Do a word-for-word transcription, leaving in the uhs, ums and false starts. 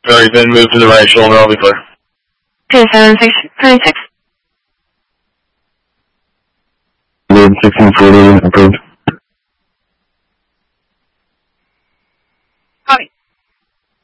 Alright, then move to the right shoulder, I'll be clear. two seven six three six. Load sixteen forty, approved.